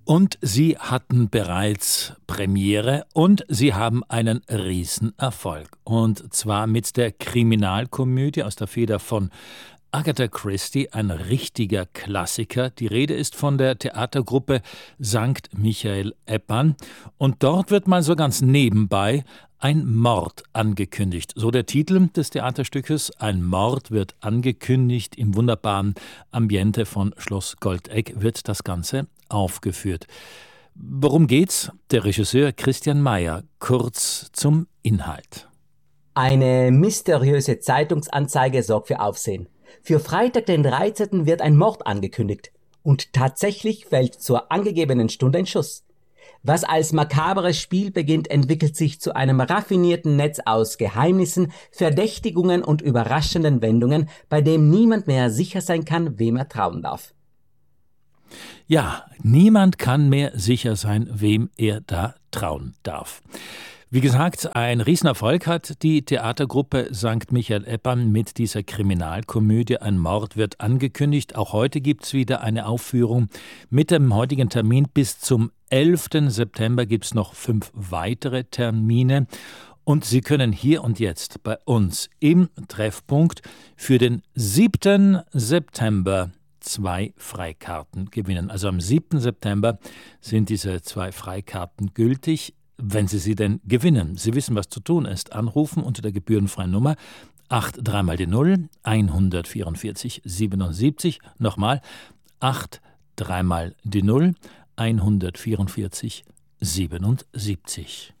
Und sie hatten bereits Premiere und sie haben einen Riesenerfolg. Und zwar mit der Kriminalkomödie aus der Feder von Agatha Christie, ein richtiger Klassiker. Die Rede ist von der Theatergruppe St. Michael Eppan. Und dort wird mal so ganz nebenbei ein Mord angekündigt. So der Titel des Theaterstückes. Ein Mord wird angekündigt. Im wunderbaren Ambiente von Schloss Goldeck wird das Ganze aufgeführt. Worum geht's? Der Regisseur Christian Meyer. Kurz zum Inhalt. Eine mysteriöse Zeitungsanzeige sorgt für Aufsehen. Für Freitag, den 13. wird ein Mord angekündigt. Und tatsächlich fällt zur angegebenen Stunde ein Schuss. Was als makabres Spiel beginnt, entwickelt sich zu einem raffinierten Netz aus Geheimnissen, Verdächtigungen und überraschenden Wendungen, bei dem niemand mehr sicher sein kann, wem er trauen darf. Ja, niemand kann mehr sicher sein, wem er da trauen darf. Wie gesagt, ein Riesenerfolg hat die Theatergruppe St. Michael Eppan mit dieser Kriminalkomödie. Ein Mord wird angekündigt. Auch heute gibt es wieder eine Aufführung. Mit dem heutigen Termin bis zum 11. September gibt es noch 5 weitere Termine. Und Sie können hier und jetzt bei uns im Treffpunkt für den 7. September 2 Freikarten gewinnen. Also am 7. September sind diese 2 Freikarten gültig. Wenn Sie sie denn gewinnen. Sie wissen, was zu tun ist. Anrufen unter der gebührenfreien Nummer 83 mal die 0 144 77. Nochmal 83 mal die 0 144 77.